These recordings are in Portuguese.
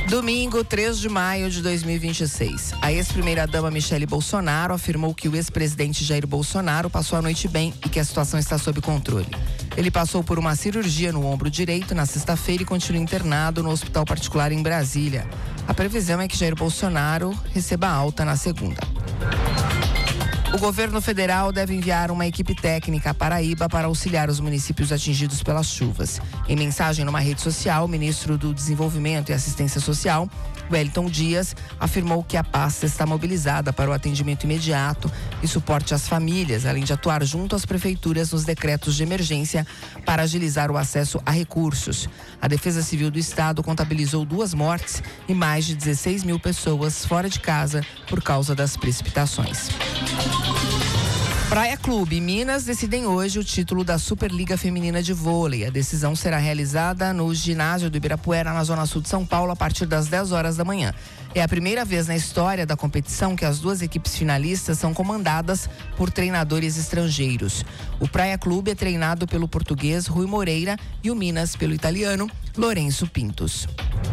Domingo, 3 de maio de 2026. A ex-primeira-dama Michele Bolsonaro afirmou que o ex-presidente Jair Bolsonaro passou a noite bem e que a situação está sob controle. Ele passou por uma cirurgia no ombro direito na sexta-feira e continua internado no hospital particular em Brasília. A previsão é que Jair Bolsonaro receba alta na segunda. O governo federal deve enviar uma equipe técnica à Paraíba para auxiliar os municípios atingidos pelas chuvas. Em mensagem numa rede social, o ministro do Desenvolvimento e Assistência Social, Wellington Dias, afirmou que a pasta está mobilizada para o atendimento imediato e suporte às famílias, além de atuar junto às prefeituras nos decretos de emergência para agilizar o acesso a recursos. A Defesa Civil do Estado contabilizou 2 mortes e mais de 16 mil pessoas fora de casa por causa das precipitações. Praia Clube e Minas decidem hoje o título da Superliga Feminina de Vôlei. A decisão será realizada no ginásio do Ibirapuera, na Zona Sul de São Paulo, a partir das 10 horas da manhã. É a primeira vez na história da competição que as 2 equipes finalistas são comandadas por treinadores estrangeiros. O Praia Clube é treinado pelo português Rui Moreira e o Minas pelo italiano Lourenço Pintos.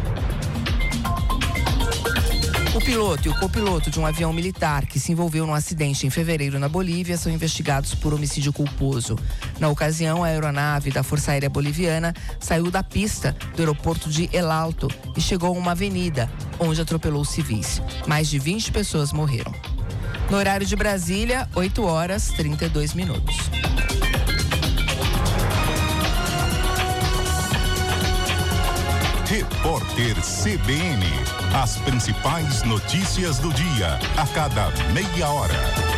O piloto e o copiloto de um avião militar que se envolveu num acidente em fevereiro na Bolívia são investigados por homicídio culposo. Na ocasião, a aeronave da Força Aérea Boliviana saiu da pista do aeroporto de El Alto e chegou a uma avenida, onde atropelou civis. Mais de 20 pessoas morreram. No horário de Brasília, 8 horas 32 minutos. Repórter CBN. As principais notícias do dia, a cada meia hora.